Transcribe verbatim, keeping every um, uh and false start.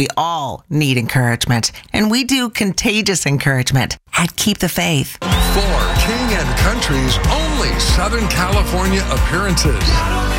We all need encouragement, and we do contagious encouragement at Keep the Faith. Four King and Country's only Southern California appearances.